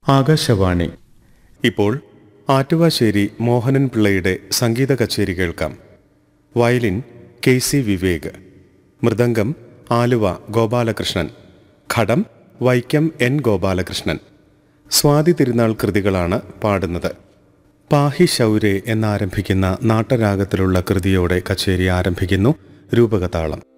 ആകാശവാണി. ഇപ്പോൾ ആറ്റുവാശ്ശേരി മോഹനൻ പിള്ളയുടെ സംഗീത കച്ചേരി കേൾക്കാം. വയലിൻ KC വിവേക്, മൃദംഗം ആലുവ ഗോപാലകൃഷ്ണൻ, ഘടം വൈക്കം N ഗോപാലകൃഷ്ണൻ. സ്വാതി തിരുനാൾ കൃതികളാണ് പാടുന്നത്. പാഹി ശൗരേ എന്നാരംഭിക്കുന്ന നാട്ടരാഗത്തിലുള്ള കൃതിയോടെ കച്ചേരി ആരംഭിക്കുന്നു. രൂപകതാളം.